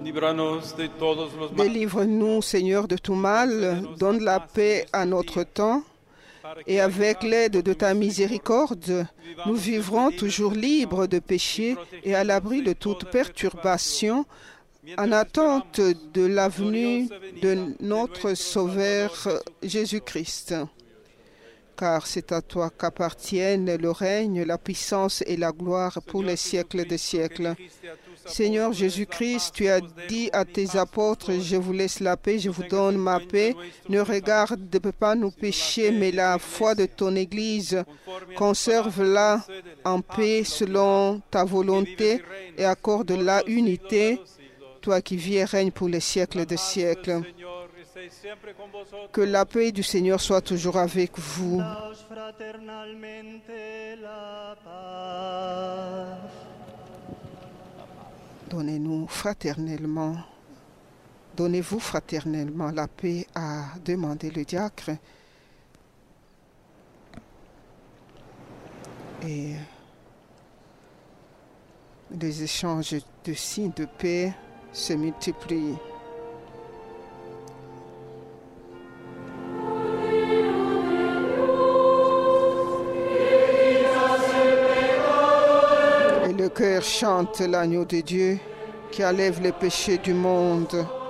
Líbranos de todos los males, Délivre-nous, Seigneur, de tout mal, donne la paix à notre temps, et avec l'aide de ta miséricorde, nous vivrons toujours libres de péché et à l'abri de toute perturbation, en attente de la venue de notre Sauveur Jésus-Christ. Car c'est à toi qu'appartiennent le règne, la puissance et la gloire pour les siècles des siècles. Seigneur Jésus-Christ, tu as dit à tes apôtres, je vous laisse la paix, je vous donne ma paix. Ne regarde pas nos péchés, mais la foi de ton Église. Conserve-la en paix selon ta volonté et accorde-la unité, toi qui vis et règnes pour les siècles des siècles. Que la paix du Seigneur soit toujours avec vous. Donnez-vous fraternellement la paix, a demandé le diacre. Et les échanges de signes de paix se multiplient. Et le cœur chante l'agneau de Dieu qui enlève les péchés du monde.